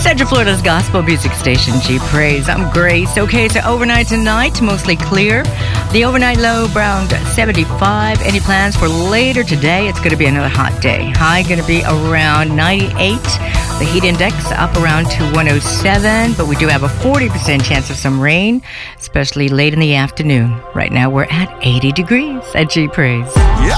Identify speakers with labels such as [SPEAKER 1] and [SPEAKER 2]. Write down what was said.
[SPEAKER 1] Central Florida's gospel music station, G Praise. I'm Grace. Okay, so overnight tonight, mostly clear. The overnight low around 75. Any plans for later today? It's going to be another hot day. High going to be around 98. The heat index up around to 107, but we do have a 40% chance of some rain, especially late in the afternoon. Right now we're at 80 degrees at G Praise.